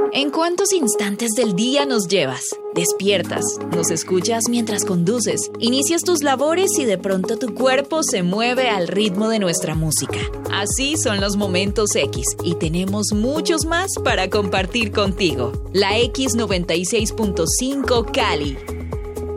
¿En cuántos instantes del día nos llevas? Despiertas, nos escuchas mientras conduces, inicias tus labores y de pronto tu cuerpo se mueve al ritmo de nuestra música. Así son los momentos X y tenemos muchos más para compartir contigo. La X96.5 Cali.